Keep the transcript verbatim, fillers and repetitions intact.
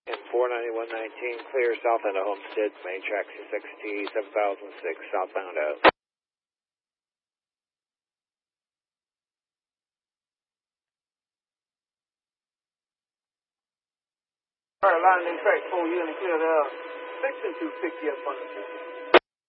And four ninety-one nineteen, clear south end of Homestead, main track C six T seven thousand six, southbound out. All right, line in track four, you're going to clear the section two fifty up on the